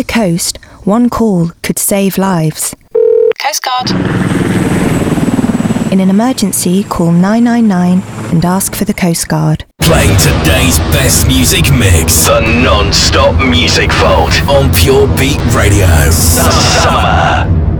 the coast, one call could save lives. Coast Guard. In an emergency, call 999 and ask for the Coast Guard. Playing today's best music mix. The non-stop music vault on Pure Beat Radio. Summer.